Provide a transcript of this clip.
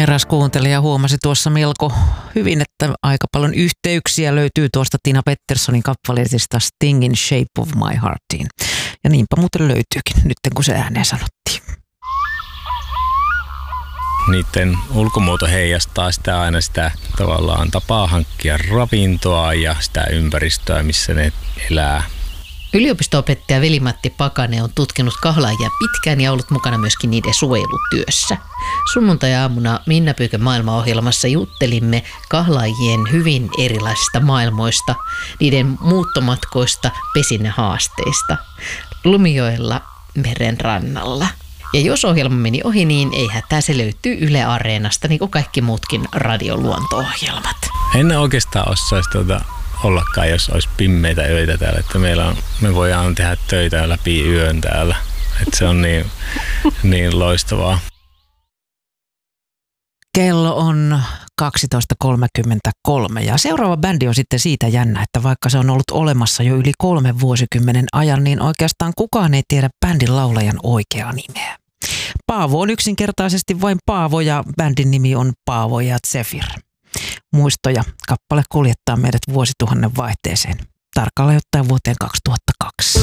Eräs kuuntelija huomasi tuossa melko hyvin, että aika paljon yhteyksiä löytyy tuosta Tina Petterssonin kappaleesta Stingin Shape of My Heartiin. Ja niinpä muuten löytyykin, nyt kun se ääneen sanottiin. Niiden ulkomuoto heijastaa sitä aina sitä tavallaan tapaa hankkia ravintoa ja sitä ympäristöä, missä ne elää. Yliopisto-opettaja Veli-Matti Pakanen on tutkinut kahlaajia pitkään ja ollut mukana myöskin niiden suojelutyössä. Sunnuntai-aamuna Minna Pyykön maailmaohjelmassa juttelimme kahlaajien hyvin erilaisista maailmoista, niiden muuttomatkoista, pesinnähaasteista, Lumijoella meren rannalla. Ja jos ohjelma meni ohi, niin ei hätää, se löytyy Yle Areenasta, niin kuin kaikki muutkin radioluonto-ohjelmat. En oikeastaan osaisi ollakaan, jos olisi pimmeitä öitä täällä, että me voidaan tehdä töitä läpi yön täällä. Että se on niin loistavaa. Kello on 12.33 ja seuraava bändi on sitten siitä jännä, että vaikka se on ollut olemassa jo yli 3 vuosikymmenen ajan, niin oikeastaan kukaan ei tiedä bändin laulajan oikeaa nimeä. Paavo on yksinkertaisesti vain Paavo ja bändin nimi on Paavo ja Zephyr. Muistoja kappale kuljettaa meidät vuosituhannen vaihteeseen, tarkalleen ottaen vuoteen 2002.